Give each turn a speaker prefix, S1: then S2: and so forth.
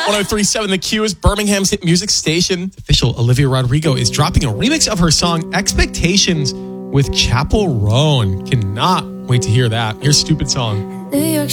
S1: 1037 The Q is Birmingham's hit music station. Official Olivia Rodrigo is dropping a remix of her song Expectations with Chapel Roan. Cannot wait to hear that. Your stupid song.
S2: New York